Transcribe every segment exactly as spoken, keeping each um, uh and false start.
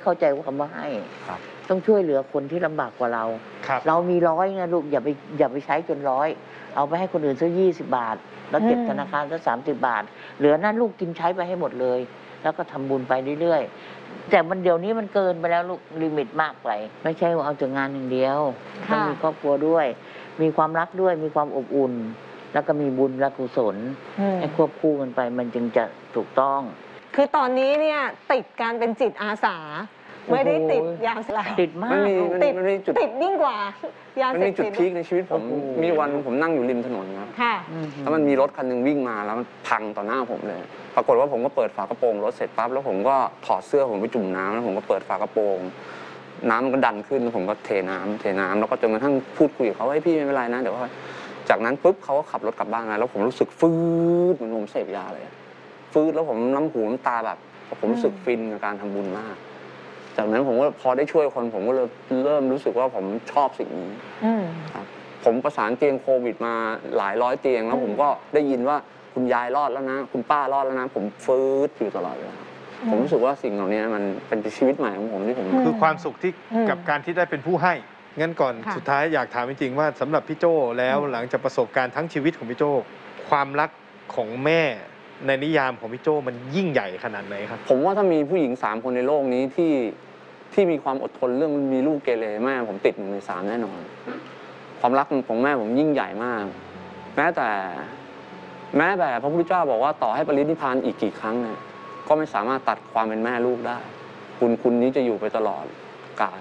เข้าใจว่าคำว่าให้ต้องช่วยเหลือคนที่ลำบากกว่าเราเรามีร้อยนะลูกอย่าไปอย่าไปใช้จนร้อยเอาไปให้คนอื่นสักยี่สิบบาทแล้วเก็บธนาคารสักสามสิบบาทเหลือนั่นลูกกินใช้ไปให้หมดเลยแล้วก็ทำบุญไปเรื่อยๆแต่มันเดี๋ยวนี้มันเกินไปแล้วลูกลิมิตมากไปไม่ใช่ว่าเอาแต่งานอย่างเดียวต้องมีครอบครัวด้วยมีความรักด้วยมีความอบอุ่นแล้วก็มีบุญและกุศลให้ควบคู่กันไปมันจึงจะถูกต้องคือตอนนี้เนี่ยติดการเป็นจิตอาสาไม่ได้ติดยาเสพติดติดมากติดติดยิ่งกว่ายาเสพติดมันมีจุดพีคในชีวิตผมมีวันผมนั่งอยู่ริมถนนครับแล้วมันมีรถคันหนึ่งวิ่งมาแล้วมันพังต่อหน้าผมเลยปรากฏว่าผมก็เปิดฝากระโปรงรถเสร็จปั๊บแล้วผมก็ถอดเสื้อผมไปจุ่มน้ำแล้วผมก็เปิดฝากระโปรงน้ำมันก็ดันขึ้นผมก็เทน้ำเทน้ำแล้วก็จนกระทั่งพูดคุยกับเขาว่าพี่ไม่เป็นไรนะเดี๋ยวจากนั้นปุ๊บเขาก็ขับรถกลับบ้านมาแล้วผมรู้สึกฟื้นเหมือนผมเสพยาเลยฟื้นแล้วผมน้ำหูน้ำตาแบบผมรู้สึกฟินกับการทำบุญมากจากนั้นผมก็พอได้ช่วยคนผมก็เริ่มเริ่มรู้สึกว่าผมชอบสิ่งนี้ครับผมประสานเตียงโควิดมาหลายร้อยเตียงแล้วผมก็ได้ยินว่าคุณยายรอดแล้วนะคุณป้ารอดแล้วนะผมฟื้นอยู่ตลอดเวลาผมรู้สึกว่าสิ่งเหล่านี้มันเป็นชีวิตใหม่ของผมที่ผมคือความสุขที่กับการที่ได้เป็นผู้ให้งั้นก่อนสุดท้ายอยากถามจริงๆว่าสำหรับพี่โจ้แล้วหลังจากประสบการณ์ทั้งชีวิตของพี่โจ้ความรักของแม่ในนิยามของพี่โจ้มันยิ่งใหญ่ขนาดไหนครับผมว่าถ้ามีผู้หญิงสามคนในโลกนี้ที่ที่มีความอดทนเรื่องมีลูกเกเรแม่ผมติดหนึ่งในสามแน่นอนความรักของแม่ผมยิ่งใหญ่มากแม้แต่แม้แต่พระพุทธเจ้าบอกว่าต่อให้ปรินิพพานอีกกี่ครั้งเนี่ยก็ไม่สามารถตัดความเป็นแม่ลูกได้คุณคุณนี้จะอยู่ไปตลอดกาล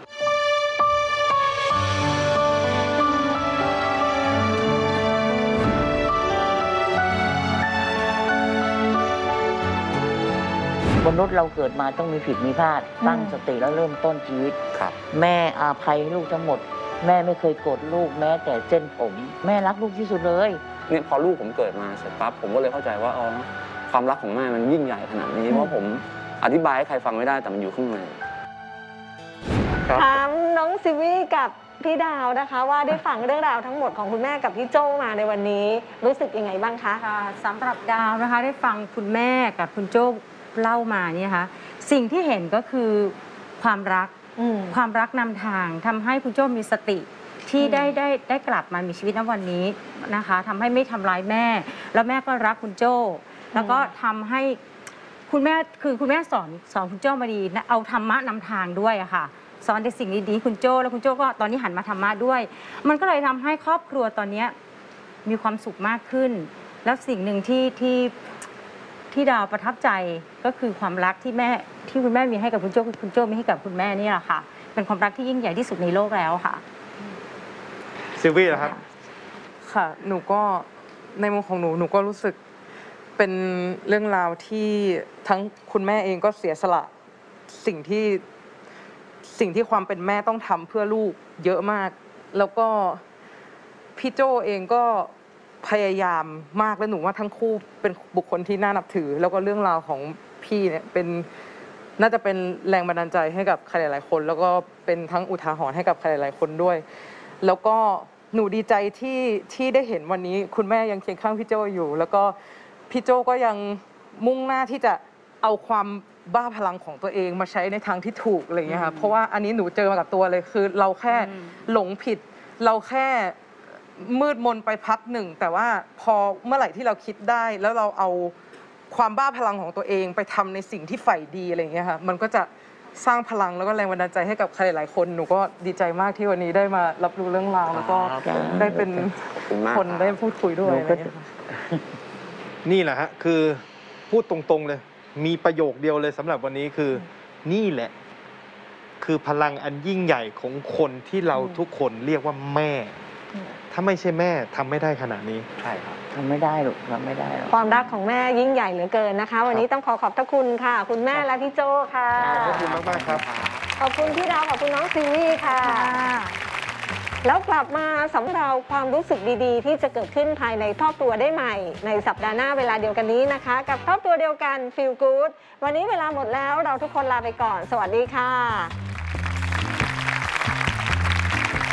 มนุษย์เราเกิดมาต้องมีผิดมีพลาดตั้งสติแล้วเริ่มต้นชีวิตแม่อาภัยลูกทั้งหมดแม่ไม่เคยโกรธลูกแม้แต่เส้นผมแม่รักลูกที่สุดเลยเนี่ยพอลูกผมเกิดมาเสร็จปั๊บผมก็เลยเข้าใจว่าอ๋อความรักของแม่มันยิ่งใหญ่ขนาดนี้เพราะผมอธิบายให้ใครฟังไม่ได้แต่มันอยู่ข้างในถามน้องซิวี่กับพี่ดาวนะคะว่าได้ฟังเรื่องราวทั้งหมดของคุณแม่กับพี่โจ้มาในวันนี้รู้สึกยังไงบ้างคะสำหรับดาวนะคะได้ฟังคุณแม่กับคุณโจ้เล่ามาเนี่ยค่ะสิ่งที่เห็นก็คือความรักความรักนำทางทำให้คุณโจ้มีสติที่ได้ได้ได้กลับมามีชีวิตณวันนี้นะคะทำให้ไม่ทำร้ายแม่แล้วแม่ก็รักคุณโจ้แล้วก็ทำให้คุณแม่คือคุณแม่สอนสอนคุณโจ้มาดีนะเอาธรรมะนำทางด้วยอะค่ะสอนในสิ่งดีๆคุณโจ้แล้วคุณโจ้ก็ตอนนี้หันมาธรรมะด้วยมันก็เลยทำให้ครอบครัวตอนนี้มีความสุขมากขึ้นแล้วสิ่งหนึ่งที่ที่ที่ดาวประทับใจก็คือความรักที่แม่ที่คุณแม่มีให้กับคุณโจ้คุณโจ้มีให้กับคุณแม่นี่แหละค่ะเป็นความรักที่ยิ่งใหญ่ที่สุดในโลกแล้วค่ะซิลวี่นะครับค่ะหนูก็ในมุมของหนูหนูก็รู้สึกเป็นเรื่องราวที่ทั้งคุณแม่เองก็เสียสละสิ่งที่สิ่งที่ความเป็นแม่ต้องทำเพื่อลูกเยอะมากแล้วก็พี่โจ้เองก็พยายามมากและหนูว่าทั้งคู่เป็นบุคคลที่น่านับถือแล้วก็เรื่องราวของพี่เนี่ยเป็นน่าจะเป็นแรงบันดาลใจให้กับใครหลายๆคนแล้วก็เป็นทั้งอุทาหรณ์ให้กับใครหลายๆคนด้วยแล้วก็หนูดีใจที่ที่ได้เห็นวันนี้คุณแม่ยังเคียงข้างพี่โจ้อยู่แล้วก็พี่โจ้ก็ยังมุ่งหน้าที่จะเอาความบ้าพลังของตัวเองมาใช้ในทางที่ถูกอะไรอย่างเงี้ยค่ะเพราะว่าอันนี้หนูเจอมากับตัวเลยคือเราแค่หลงผิดเราแค่มืดมนไปพักหนึ่งแต่ว่าพอเมื่อไหร่ที่เราคิดได้แล้วเราเอาความบ้าพลังของตัวเองไปทำในสิ่งที่ใฝ่ดีอะไรอย่างเงี้ยค่ะมันก็จะสร้างพลังแล้วก็แรงบันดาลใจให้กับใครหลายคนหนูก็ดีใจมากที่วันนี้ได้มารับรู้เรื่องราวแล้วก็ได้เป็นคนได้พูดคุยด้วยอะไรอย่างเงี้ยนี่แหละฮะคือพูดตรงๆเลยมีประโยคเดียวเลยสำหรับวันนี้คือนี่แหละคือพลังอันยิ่งใหญ่ของคนที่เราทุกคนเรียกว่าแม่ถ้าไม่ใช่แม่ทำไม่ได้ขนาดนี้ใช่ครับทำไม่ได้หรอกทำไม่ได้หรอกความรักของแม่ยิ่งใหญ่เหลือเกินนะคะวันนี้ต้องขอขอบพระคุณค่ะคุณแม่และพี่โจ้ค่ะขอบคุณมากๆครับขอบคุณพี่ดาวขอบคุณน้องซิวี่ค่ะแล้วกลับมาสำหรับความรู้สึกดีๆที่จะเกิดขึ้นภายในครอบครัวได้ใหม่ในสัปดาห์หน้าเวลาเดียวกันนี้นะคะกับครอบครัวเดียวกัน Feel Good วันนี้เวลาหมดแล้วเราทุกคนลาไปก่อนสวัสดีค่ะ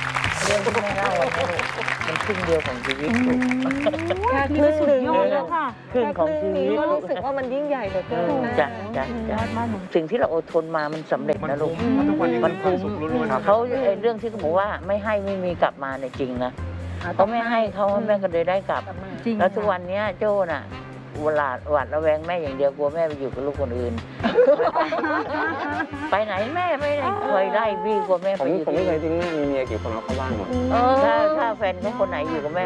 เรื่องที่แม่เล่าอะลูกมันครึ่งเดียวของชีวิตลูกแค่ครึ่งหนึ่งยอดแล้วค่ะครึ่งของชีวิตก็รู้สึกว่ามันยิ่งใหญ่เหลือเอเกินอนะจ้ะจ้ะจ้ะสิ่งที่เราอดทนมามันสำเร็จมันนะลูคุ้กมเพราะทุกวันนี้มันคุ้มสุขล้วนๆครับเขาไอ้เรื่องที่เขาบอกว่าไม่ให้ไม่มีกลับมาเนี่ยจริงนะเขาไม่ให้เขาแม่ก็เลยได้กลับจริงแล้วทุกค่ะวันเนี้ยโจ้น่ะเวลาหวาดระแวงแม่อย่างเดียวกลัวแม่ไปอยู่กับลูกคนอื่น ไปไหนแม่ไม่ได้เคยไล่พี่กลัวแม่ผมไปอยู่ผมที่ไม่เคยทิ้งแม่มีเมียกี่คนแล้วเข้าบ้านหมดถ้าถ้าแฟนเขาคนไหนอยู่กับแม่